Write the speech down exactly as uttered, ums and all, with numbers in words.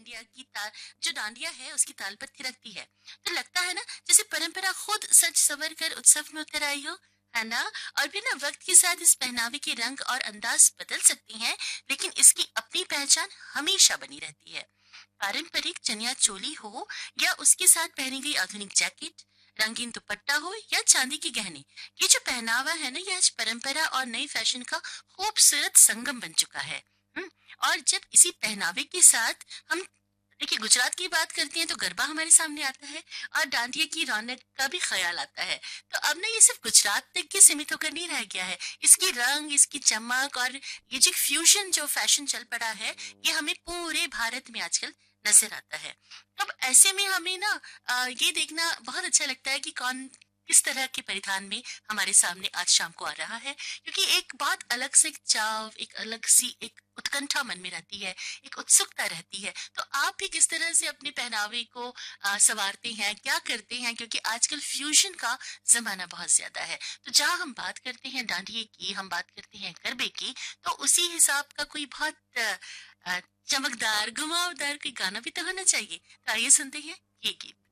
डांडिया की ताल, जो डांडिया है उसकी ताल पर थिरकती है, तो लगता है ना जैसे परंपरा खुद सच संवर कर उत्सव में उतर आई हो, है ना। और भी ना वक्त के साथ इस पहनावे के रंग और अंदाज बदल सकती हैं, लेकिन इसकी अपनी पहचान हमेशा बनी रहती है। पारंपरिक चनिया चोली हो या उसके साथ पहनी गई आधुनिक जैकेट, रंगीन दुपट्टा हो या चांदी के गहने, ये जो पहनावा है ना, ये आज परंपरा और नई फैशन का खूबसूरत संगम बन चुका है। हम्म, और जब इसी पहनावे के साथ हम देखिए गुजरात की बात करते हैं तो गरबा हमारे सामने आता है और डांडिया की रौनक का भी ख्याल आता है। तो अब ना ये सिर्फ गुजरात तक के सीमित होकर नहीं रह गया है, इसकी रंग, इसकी चमक और ये जो फ्यूजन जो फैशन चल पड़ा है, ये हमें पूरे भारत में आजकल नजर आता है। तब ऐसे में हमें ना अ, ये देखना बहुत अच्छा लगता है कि कौन किस तरह के परिधान में हमारे सामने आज शाम को आ रहा है, क्योंकि एक बहुत अलग से एक चाव, एक अलग सी एक उत्कंठा मन में रहती है, एक उत्सुकता रहती है। तो आप भी किस तरह से अपने पहनावे को अ, संवारते हैं, क्या करते हैं, क्योंकि आजकल फ्यूजन का जमाना बहुत ज्यादा है। तो जहाँ हम बात करते हैं डांडिए की, हम बात करते हैं गरबे की, तो उसी हिसाब का कोई बहुत अ, अ, चमकदार घुमावदार कोई गाना भी तो होना चाहिए। तो आइए सुनते हैं ये गीत।